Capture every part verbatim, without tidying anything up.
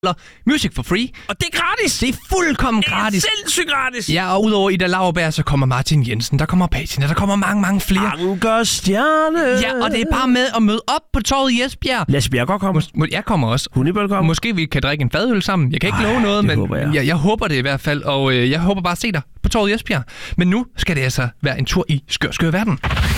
Music for free. Og det er gratis. Det er fuldkommen gratis. Det er sindssygt gratis. Ja, og udover Ida Lauerberg, så kommer Martin Jensen, der kommer Patina, der kommer mange, mange flere. Anker Stjerne. Ja, og det er bare med at møde op på torvet i Esbjerg. Lad os godt komme. Mås- jeg kommer også. Hunibøl kommer. Måske vi kan drikke en fadøl sammen. Jeg kan ikke Ej, love noget, det men håber jeg. Jeg, jeg håber det i hvert fald. Og øh, jeg håber bare at se dig på torvet i Esbjerg. Men nu skal det altså være en tur i skør, skør verden.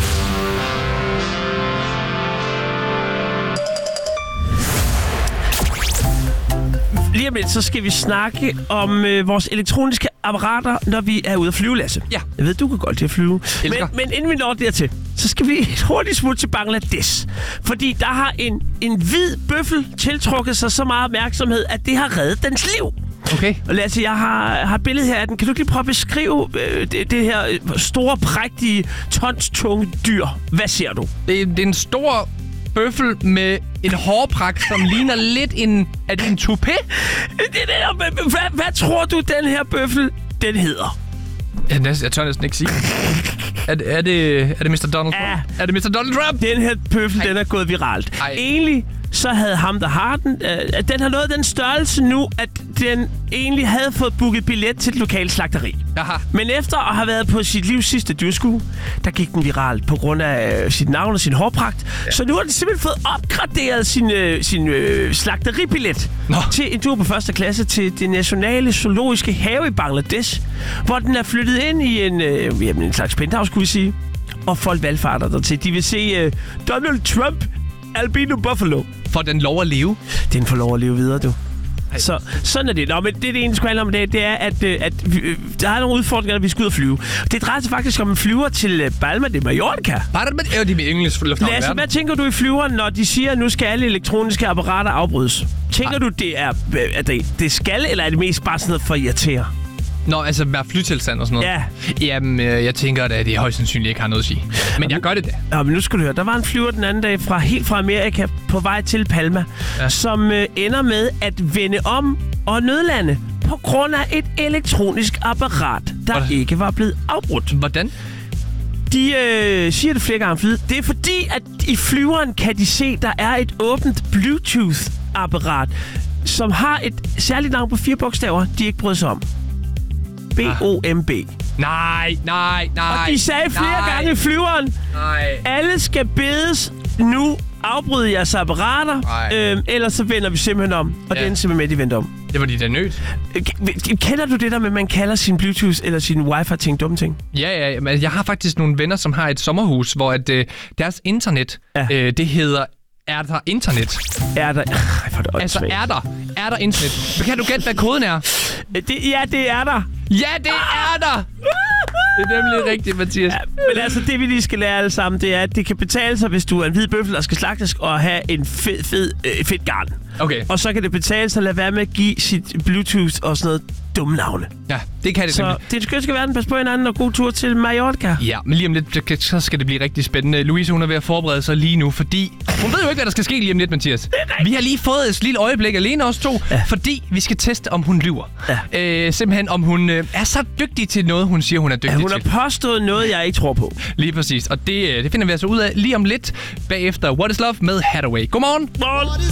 Lige om lidt, så skal vi snakke om øh, vores elektroniske apparater, når vi er ude at flyve, Lasse. Ja. Jeg ved, du kan godt lide at flyve. Men, Elsker. men inden vi når dertil, så skal vi et hurtigt smut til Bangladesh. Fordi der har en, en hvid bøffel tiltrukket sig så meget opmærksomhed, at det har reddet dens liv. Okay. Og Lasse, jeg har, har et billede her af den. Kan du ikke lige prøve at beskrive øh, det, det her øh, store, prægtige, tonstunge dyr? Hvad ser du? Det, det er en stor bøffel med en hårpragt, som ligner lidt en... Er det en toupé? Det der, hvad, hvad, hvad tror du, den her bøffel, den hedder? Jeg, næsten, jeg tør næsten ikke sige. Er, det- er, det, er det mister Donald Trump? Ja. Er det mister Donald Trump? Den her bøffel, den er gået viralt. Ej. Egentlig så havde ham, der har den, øh, at den har nået den størrelse nu, at den egentlig havde fået booket billet til et lokalt slagteri. Aha. Men efter at have været på sit livs sidste dyrskue, der gik den viralt på grund af øh, sit navn og sin hårpragt. Ja. Så nu har den simpelthen fået opgraderet sin, øh, sin øh, slagteribillet Nå. til en tur på første klasse til det nationale zoologiske have i Bangladesh, hvor den er flyttet ind i en, øh, jamen, en slags penthouse, kunne vi sige. Og folk valgfarter der til. De vil se øh, Donald Trump albino buffalo. For den lov at leve. Den får lov at leve videre, du. Så sådan er det. Nå, men det, det ene, skulle handle om det, det er, at, øh, at øh, der er nogle udfordringer, at vi skal ud og flyve. Det drejer sig faktisk om en flyver til øh, Palma de Mallorca. Bare det med det er de med engelsk lufthavn i Lasse, verden. hvad tænker du i flyveren, når de siger, at nu skal alle elektroniske apparater afbrydes? Tænker du, det er, øh, at det, det skal, eller er det mest bare sådan noget for at irritere? Nå, altså med flytilstand og sådan noget. Ja. Jamen, øh, jeg tænker da, at det højst sandsynligt ikke har noget at sige. Men jeg gør det da. Ja, men nu skal du høre. Der var en flyver den anden dag fra helt fra Amerika på vej til Palma, ja. som øh, ender med at vende om og nødlande på grund af et elektronisk apparat, der Hvordan? ikke var blevet afbrudt. Hvordan? De øh, siger det flere gange flyet. Det er fordi, at i flyveren kan de se, der er et åbent Bluetooth-apparat, som har et særligt navn på fire bogstaver, de ikke brød sig om. B O M B. Nej, nej, nej. Og de sagde flere nej, gange i flyveren, Nej. alle skal bedes nu afbryde jeres apparater, øhm, ellers så vender vi simpelthen om. Og Ja. den simpelthen med, de vendte om. Det var de der nødt. Øh, k- Kender du det der med, at man kalder sin Bluetooth eller sin wifi-ting dumme ting? Ja, ja, men jeg har faktisk nogle venner, som har et sommerhus, hvor at, øh, deres internet, Ja. øh, det hedder... Er der internet? Er der... Ej, for det Altså, åndssvagt. er der? Er der internet? Kan du gætte, hvad koden er? Øh, det, ja, det er der. Ja, det er der! Det er nemlig rigtigt, Mathias. Ja, men altså, det vi lige skal lære alle sammen, det er, at det kan betale sig, hvis du er en hvid bøffel og skal slagtes, og have en fed, fed, øh, fedt garn. Okay, Og så kan det betale sig at lade være med at give sit Bluetooth og sådan noget dumme navne. ja, det kan det Så nemlig. det er en skønske verden. Pas på hinanden og god tur til Mallorca. Ja, men lige om lidt, det kan- så skal det blive rigtig spændende. Louise, hun er ved at forberede sig lige nu, fordi hun ved jo ikke, hvad der skal ske lige om lidt, Mathias. Vi har lige fået et lille øjeblik alene os to, ja. fordi vi skal teste, om hun lyver. Ja. Øh, simpelthen, om hun øh, er så dygtig til noget, hun siger, hun er dygtig Ja, hun har til. påstået noget, jeg ikke tror på. Lige præcis, og det, øh, det finder vi altså ud af lige om lidt, bagefter What is Love med Hathaway. Godmorgen! Morgen.